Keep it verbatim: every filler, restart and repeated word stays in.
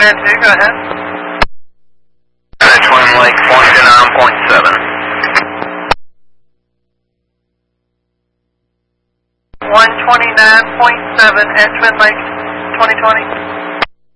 Command two, go ahead. Uh, Twin Lake, point to nine point seven. one twenty-nine point seven at Twin Lake, twenty twenty.